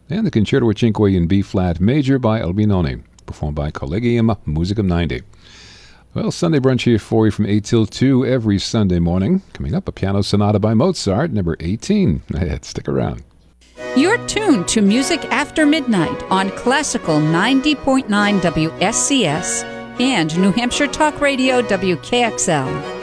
and the Concerto with Cinque in B-flat major by Albinoni, performed by Collegium Musicum 90. Well, Sunday brunch here for you from 8 till 2 every Sunday morning. Coming up, a piano sonata by Mozart, number 18. Stick around. You're tuned to Music After Midnight on Classical 90.9 WSCS and New Hampshire Talk Radio WKXL.